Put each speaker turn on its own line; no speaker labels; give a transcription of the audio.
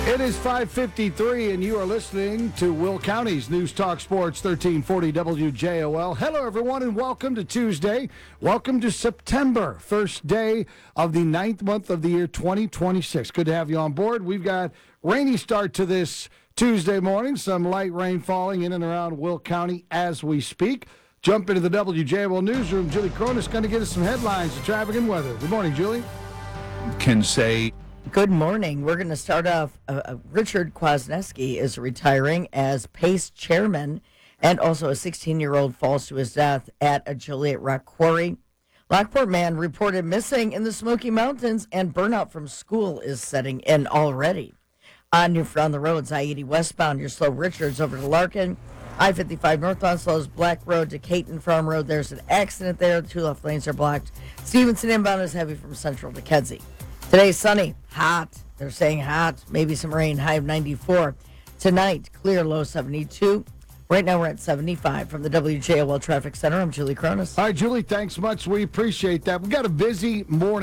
It is 5:53, and you are listening to Will County's News Talk Sports 1340 WJOL. Hello, everyone, and welcome to Tuesday. Welcome to September, first day of the 9th month of the year 2026. Good to have you on board. We've got rainy start to this Tuesday morning, some light rain falling in and around Will County as we speak. Jump into the WJOL newsroom. Julie Cronus going to get us some headlines of traffic and weather. Good morning, Julie.
Can say
good morning. We're going to start off. Richard Kwasniewski is retiring as PACE chairman, and also a 16-year-old falls to his death at a Joliet rock quarry. Lockport man reported missing in the Smoky Mountains, and burnout from school is setting in already. On Newfoundland the roads, I-80 westbound, you're slow Richards over to Larkin. I-55 northbound slows Black Road to Caton Farm Road. There's an accident there. The two left lanes are blocked. Stevenson inbound is heavy from Central to Kedzie. Today, sunny, hot. They're saying hot, maybe some rain, high of 94. Tonight, clear, low 72. Right now, we're at 75. From the WJOL Traffic Center, I'm Julie Cronus.
All right, Julie, thanks much. We appreciate that. We've got a busy morning.